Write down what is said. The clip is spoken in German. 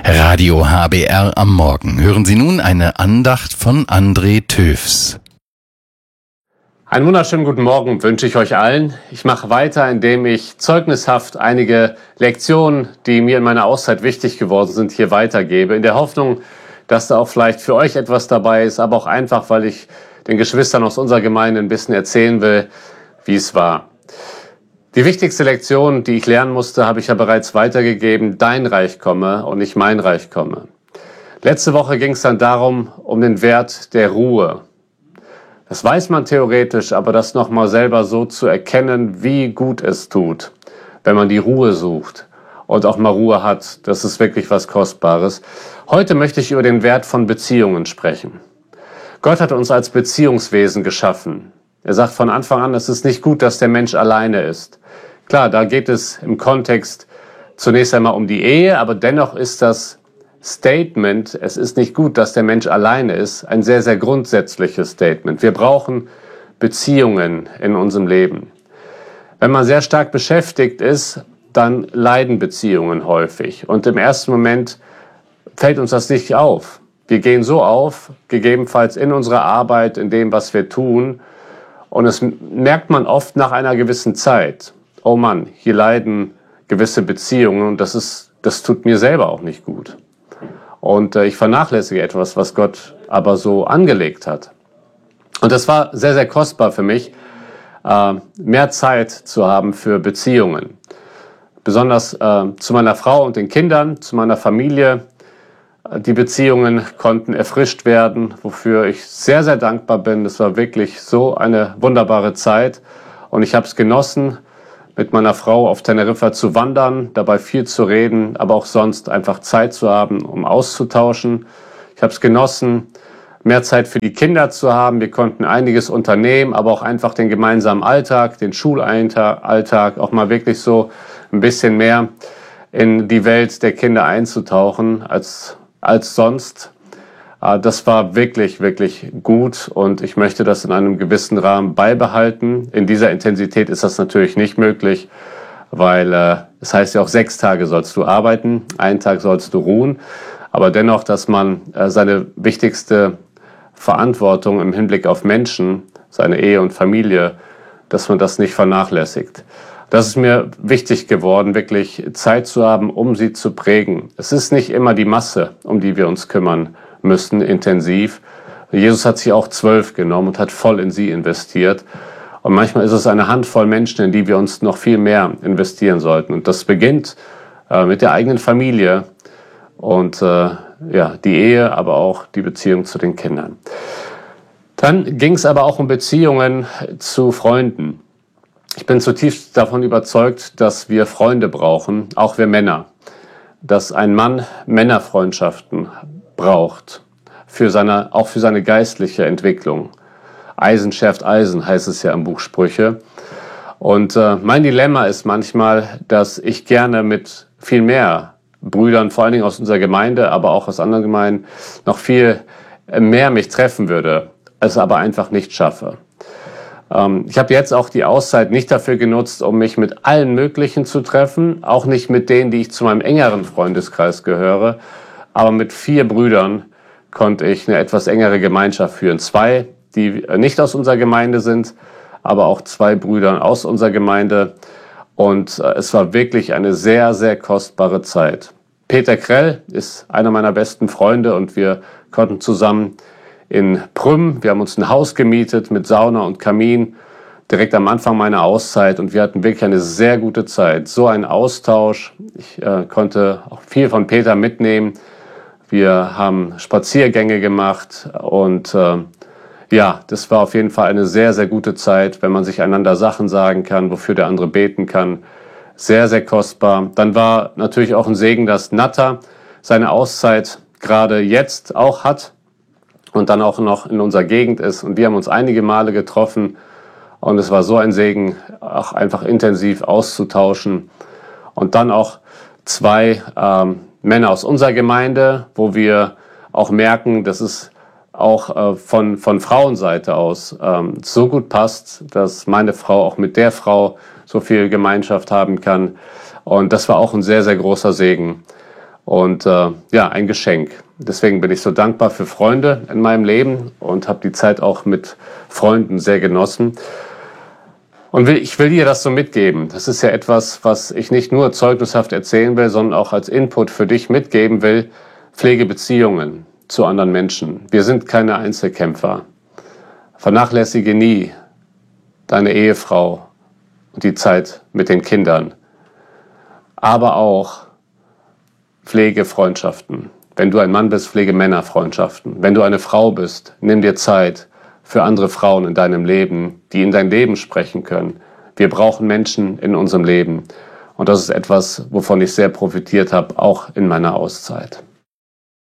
Radio HBR am Morgen. Hören Sie nun eine Andacht von André Töfs. Einen wunderschönen guten Morgen wünsche ich euch allen. Ich mache weiter, indem ich zeugnishaft einige Lektionen, die mir in meiner Auszeit wichtig geworden sind, hier weitergebe. In der Hoffnung, dass da auch vielleicht für euch etwas dabei ist, aber auch einfach, weil ich den Geschwistern aus unserer Gemeinde ein bisschen erzählen will, wie es war. Die wichtigste Lektion, die ich lernen musste, habe ich ja bereits weitergegeben. Dein Reich komme und nicht mein Reich komme. Letzte Woche ging es dann darum, um den Wert der Ruhe. Das weiß man theoretisch, aber das nochmal selber so zu erkennen, wie gut es tut, wenn man die Ruhe sucht und auch mal Ruhe hat, das ist wirklich was Kostbares. Heute möchte ich über den Wert von Beziehungen sprechen. Gott hat uns als Beziehungswesen geschaffen. Er sagt von Anfang an, es ist nicht gut, dass der Mensch alleine ist. Klar, da geht es im Kontext zunächst einmal um die Ehe, aber dennoch ist das Statement, es ist nicht gut, dass der Mensch alleine ist, ein sehr, sehr grundsätzliches Statement. Wir brauchen Beziehungen in unserem Leben. Wenn man sehr stark beschäftigt ist, dann leiden Beziehungen häufig. Und im ersten Moment fällt uns das nicht auf. Wir gehen so auf, gegebenenfalls in unserer Arbeit, in dem, was wir tun. Und es merkt man oft nach einer gewissen Zeit. Oh Mann, hier leiden gewisse Beziehungen und das tut mir selber auch nicht gut. Und ich vernachlässige etwas, was Gott aber so angelegt hat. Und das war sehr, sehr kostbar für mich, mehr Zeit zu haben für Beziehungen. Besonders zu meiner Frau und den Kindern, zu meiner Familie. Die Beziehungen konnten erfrischt werden, wofür ich sehr, sehr dankbar bin. Es war wirklich so eine wunderbare Zeit und ich habe es genossen, mit meiner Frau auf Teneriffa zu wandern, dabei viel zu reden, aber auch sonst einfach Zeit zu haben, um auszutauschen. Ich habe es genossen, mehr Zeit für die Kinder zu haben. Wir konnten einiges unternehmen, aber auch einfach den gemeinsamen Alltag, den Schulalltag, auch mal wirklich so ein bisschen mehr in die Welt der Kinder einzutauchen als sonst. Das war wirklich, wirklich gut und ich möchte das in einem gewissen Rahmen beibehalten. In dieser Intensität ist das natürlich nicht möglich, weil es heißt ja auch 6 Tage sollst du arbeiten, 1 Tag sollst du ruhen. Aber dennoch, dass man seine wichtigste Verantwortung im Hinblick auf Menschen, seine Ehe und Familie, dass man das nicht vernachlässigt. Das ist mir wichtig geworden, wirklich Zeit zu haben, um sie zu prägen. Es ist nicht immer die Masse, um die wir uns kümmern müssen, intensiv. Jesus hat sich auch 12 genommen und hat voll in sie investiert. Und manchmal ist es eine Handvoll Menschen, in die wir uns noch viel mehr investieren sollten. Und das beginnt mit der eigenen Familie und die Ehe, aber auch die Beziehung zu den Kindern. Dann ging es aber auch um Beziehungen zu Freunden. Ich bin zutiefst davon überzeugt, dass wir Freunde brauchen, auch wir Männer. Dass ein Mann Männerfreundschaften braucht, auch für seine geistliche Entwicklung. Eisen schärft Eisen, heißt es ja im Buch Sprüche. Und mein Dilemma ist manchmal, dass ich gerne mit viel mehr Brüdern, vor allen Dingen aus unserer Gemeinde, aber auch aus anderen Gemeinden, noch viel mehr mich treffen würde, es aber einfach nicht schaffe. Ich habe jetzt auch die Auszeit nicht dafür genutzt, um mich mit allen möglichen zu treffen, auch nicht mit denen, die ich zu meinem engeren Freundeskreis gehöre, aber mit 4 Brüdern konnte ich eine etwas engere Gemeinschaft führen. 2, die nicht aus unserer Gemeinde sind, aber auch 2 Brüdern aus unserer Gemeinde und es war wirklich eine sehr, sehr kostbare Zeit. Peter Krell ist einer meiner besten Freunde und wir konnten zusammen in Prüm. Wir haben uns ein Haus gemietet mit Sauna und Kamin direkt am Anfang meiner Auszeit und wir hatten wirklich eine sehr gute Zeit. So ein Austausch. Ich konnte auch viel von Peter mitnehmen. Wir haben Spaziergänge gemacht und das war auf jeden Fall eine sehr, sehr gute Zeit, wenn man sich einander Sachen sagen kann, wofür der andere beten kann. Sehr, sehr kostbar. Dann war natürlich auch ein Segen, dass Natta seine Auszeit gerade jetzt auch hat und dann auch noch in unserer Gegend ist. Und wir haben uns einige Male getroffen und es war so ein Segen, auch einfach intensiv auszutauschen. Und dann auch 2 Männer aus unserer Gemeinde, wo wir auch merken, dass es auch von Frauenseite aus so gut passt, dass meine Frau auch mit der Frau so viel Gemeinschaft haben kann. Und das war auch ein sehr, sehr großer Segen. Und ja, ein Geschenk. Deswegen bin ich so dankbar für Freunde in meinem Leben und habe die Zeit auch mit Freunden sehr genossen. Und ich will dir das so mitgeben. Das ist ja etwas, was ich nicht nur zeugnishaft erzählen will, sondern auch als Input für dich mitgeben will. Pflege Beziehungen zu anderen Menschen. Wir sind keine Einzelkämpfer. Vernachlässige nie deine Ehefrau und die Zeit mit den Kindern. Aber auch pflege Freundschaften. Wenn du ein Mann bist, pflege Männerfreundschaften. Wenn du eine Frau bist, nimm dir Zeit für andere Frauen in deinem Leben, die in dein Leben sprechen können. Wir brauchen Menschen in unserem Leben. Und das ist etwas, wovon ich sehr profitiert habe, auch in meiner Auszeit.